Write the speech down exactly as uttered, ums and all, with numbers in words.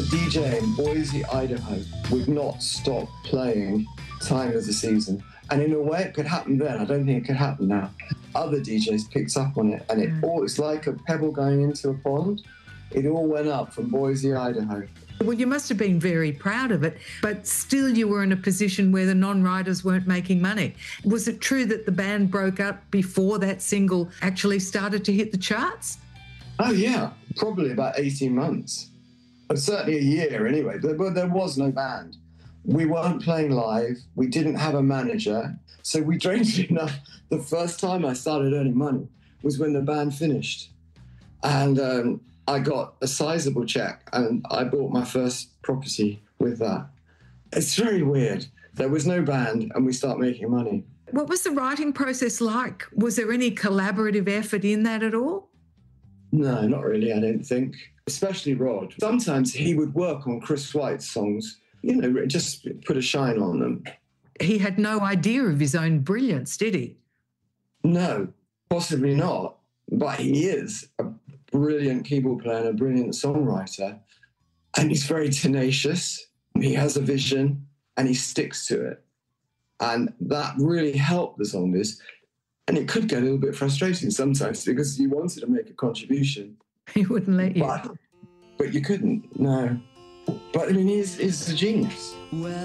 a D J in Boise, Idaho would not stop playing Time of the Season. And in a way it could happen then. I don't think it could happen now. Other D Js picked up on it, and it all, it's like a pebble going into a pond. It all went up from Boise, Idaho. Well, you must have been very proud of it, but still you were in a position where the non-writers weren't making money. Was it true that the band broke up before that single actually started to hit the charts? Oh, yeah, probably about eighteen months. But certainly a year anyway. But there was no band. We weren't playing live. We didn't have a manager. So we, strangely enough, the first time I started earning money was when the band finished. And um, I got a sizable check, and I bought my first property with that. It's very weird. There was no band, and we start making money. What was the writing process like? Was there any collaborative effort in that at all? No, not really, I don't think. Especially Rod. Sometimes he would work on Chris White's songs, you know, just put a shine on them. He had no idea of his own brilliance, did he? No, possibly not. But he is a brilliant keyboard player and a brilliant songwriter. And he's very tenacious. He has a vision and he sticks to it. And that really helped the Zombies. And it could get a little bit frustrating sometimes because you wanted to make a contribution. He wouldn't let you. But, but you couldn't, no. But I mean, he's, he's a genius. Well,